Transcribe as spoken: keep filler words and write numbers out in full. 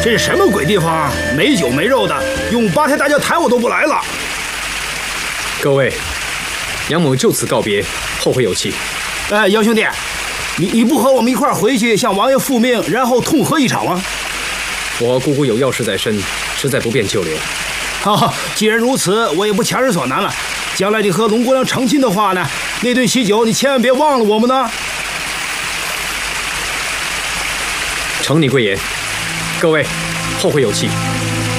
这是什么鬼地方？没酒没肉的，用八抬大轿抬我都不来了。 各位，杨某就此告别，后会有期。 哎，杨兄弟，你你不和我们一块儿回去向王爷复命，然后痛喝一场吗？ 我和姑姑有要事在身，实在不便久留。 好，既然如此，我也不强人所难了。将来你和龙姑娘成亲的话呢，那顿喜酒你千万别忘了我们呢。 承你贵言，各位，后会有期。